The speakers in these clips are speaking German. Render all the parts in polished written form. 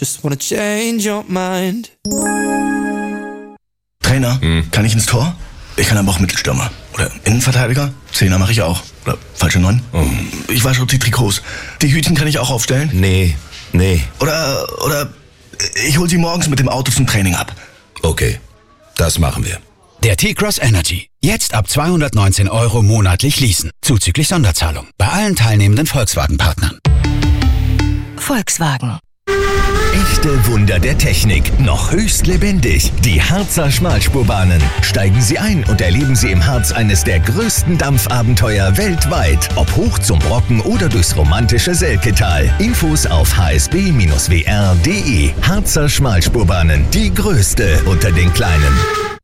just wanna change your mind. Trainer, kann ich ins Tor? Ich kann aber auch Mittelstürmer. Oder Innenverteidiger? Zehner mache ich auch. Oder falsche 9. Ich wasche auch die Trikots. Die Hütchen kann ich auch aufstellen? Nee. Oder ich hol sie morgens mit dem Auto zum Training ab. Okay, das machen wir. Der T-Cross Energy. Jetzt ab 219 € monatlich leasen. Zuzüglich Sonderzahlung. Bei allen teilnehmenden Volkswagen-Partnern. Volkswagen. Echte Wunder der Technik, noch höchst lebendig. Die Harzer Schmalspurbahnen. Steigen Sie ein und erleben Sie im Harz eines der größten Dampfabenteuer weltweit. Ob hoch zum Brocken oder durchs romantische Selketal. Infos auf hsb-wr.de. Harzer Schmalspurbahnen, die größte unter den kleinen.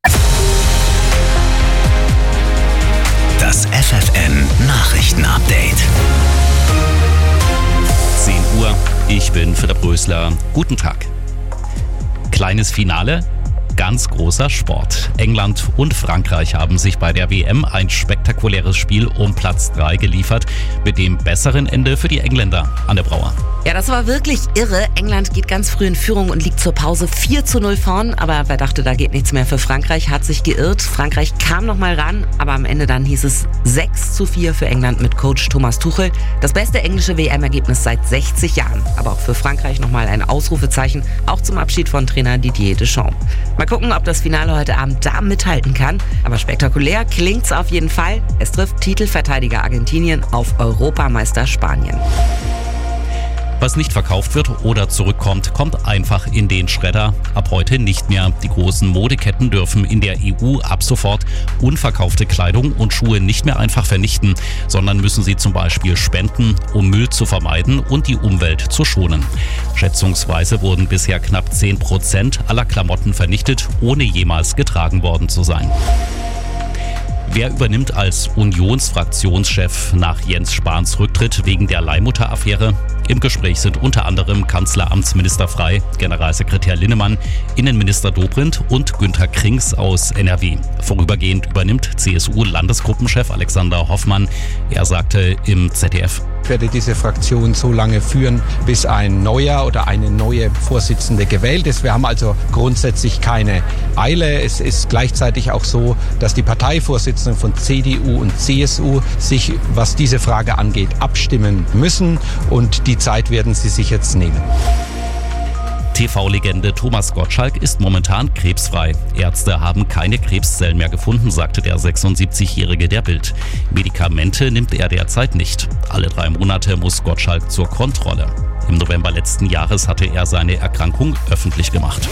Das FFN Nachrichten-Update. 10 Uhr, ich bin Philipp Rösler. Guten Tag. Kleines Finale, ganz großer Sport. England und Frankreich haben sich bei der WM ein spektakuläres Spiel um Platz 3 geliefert, mit dem besseren Ende für die Engländer. Anne Brauer. Ja, das war wirklich irre. England geht ganz früh in Führung und liegt zur Pause 4:0 vorn. Aber wer dachte, da geht nichts mehr für Frankreich, hat sich geirrt. Frankreich kam noch mal ran, aber am Ende dann hieß es 6:4 für England mit Coach Thomas Tuchel. Das beste englische WM-Ergebnis seit 60 Jahren. Aber auch für Frankreich nochmal ein Ausrufezeichen, auch zum Abschied von Trainer Didier Deschamps. Mal gucken, ob das Finale heute Abend da mithalten kann. Aber spektakulär klingt's auf jeden Fall. Es trifft Titelverteidiger Argentinien auf Europameister Spanien. Was nicht verkauft wird oder zurückkommt, kommt einfach in den Schredder. Ab heute nicht mehr. Die großen Modeketten dürfen in der EU ab sofort unverkaufte Kleidung und Schuhe nicht mehr einfach vernichten, sondern müssen sie zum Beispiel spenden, um Müll zu vermeiden und die Umwelt zu schonen. Schätzungsweise wurden bisher knapp 10% aller Klamotten vernichtet, ohne jemals getragen worden zu sein. Wer übernimmt als Unionsfraktionschef nach Jens Spahns Rücktritt wegen der Leihmutter-Affäre? Im Gespräch sind unter anderem Kanzleramtsminister Frey, Generalsekretär Linnemann, Innenminister Dobrindt und Günther Krings aus NRW. Vorübergehend übernimmt CSU-Landesgruppenchef Alexander Hoffmann. Er sagte im ZDF: Ich werde diese Fraktion so lange führen, bis ein neuer oder eine neue Vorsitzende gewählt ist. Wir haben also grundsätzlich keine Eile. Es ist gleichzeitig auch so, dass die Parteivorsitzenden von CDU und CSU sich, was diese Frage angeht, abstimmen müssen. Und die Zeit werden sie sich jetzt nehmen. TV-Legende Thomas Gottschalk ist momentan krebsfrei. Ärzte haben keine Krebszellen mehr gefunden, sagte der 76-Jährige der Bild. Medikamente nimmt er derzeit nicht. Alle 3 Monate muss Gottschalk zur Kontrolle. Im November letzten Jahres hatte er seine Erkrankung öffentlich gemacht.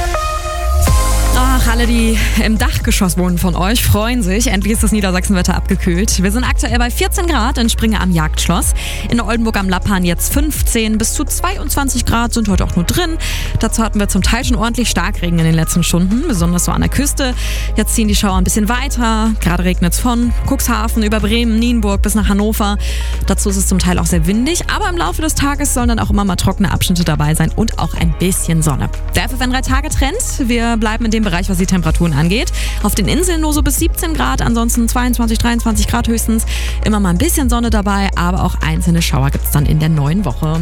Ach, alle, die im Dachgeschoss wohnen von euch, freuen sich. Endlich ist das Niedersachsenwetter abgekühlt. Wir sind aktuell bei 14 Grad in Springe am Jagdschloss. In Oldenburg am Lappan jetzt 15. Bis zu 22 Grad sind heute auch nur drin. Dazu hatten wir zum Teil schon ordentlich Starkregen in den letzten Stunden, besonders so an der Küste. Jetzt ziehen die Schauer ein bisschen weiter. Gerade regnet es von Cuxhaven über Bremen, Nienburg bis nach Hannover. Dazu ist es zum Teil auch sehr windig. Aber im Laufe des Tages sollen dann auch immer mal trockene Abschnitte dabei sein und auch ein bisschen Sonne. Der FFN 3-Tage-Trend. Wir bleiben in dem Bereich, was die Temperaturen angeht. Auf den Inseln nur so bis 17 Grad, ansonsten 22, 23 Grad höchstens. Immer mal ein bisschen Sonne dabei, aber auch einzelne Schauer gibt es dann in der neuen Woche.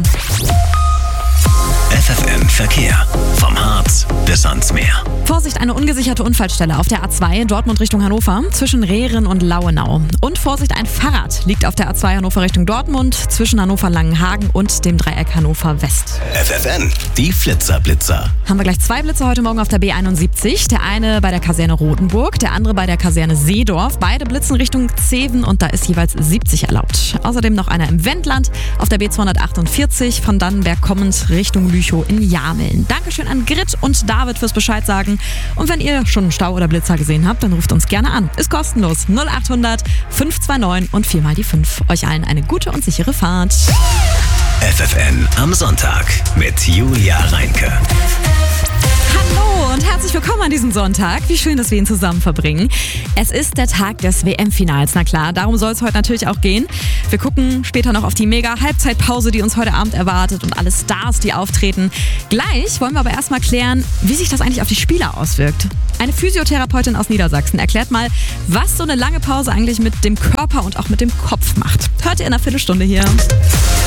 FFN Verkehr. Vom Harz bis ans Meer. Vorsicht, eine ungesicherte Unfallstelle auf der A2 Dortmund Richtung Hannover zwischen Rehren und Lauenau. Und Vorsicht, ein Fahrrad liegt auf der A2 Hannover Richtung Dortmund zwischen Hannover-Langenhagen und dem Dreieck Hannover West. FFN, die Flitzer-Blitzer. Haben wir gleich 2 Blitze heute Morgen auf der B71. Der eine bei der Kaserne Rothenburg, der andere bei der Kaserne Seedorf. Beide blitzen Richtung Zeven und da ist jeweils 70 erlaubt. Außerdem noch einer im Wendland auf der B248 von Dannenberg kommend Richtung Lüchow in Jameln. Dankeschön an Grit und David fürs Bescheid sagen. Und wenn ihr schon einen Stau oder Blitzer gesehen habt, dann ruft uns gerne an. Ist kostenlos. 0800 529 und 4 mal die 5. Euch allen eine gute und sichere Fahrt. FFN am Sonntag mit Julia Reinke. Hallo und herzlich willkommen an diesem Sonntag. Wie schön, dass wir ihn zusammen verbringen. Es ist der Tag des WM-Finals, na klar. Darum soll es heute natürlich auch gehen. Wir gucken später noch auf die Mega-Halbzeitpause, die uns heute Abend erwartet und alle Stars, die auftreten. Gleich wollen wir aber erstmal klären, wie sich das eigentlich auf die Spieler auswirkt. Eine Physiotherapeutin aus Niedersachsen erklärt mal, was so eine lange Pause eigentlich mit dem Körper und auch mit dem Kopf macht. Hört ihr in einer Viertelstunde hier.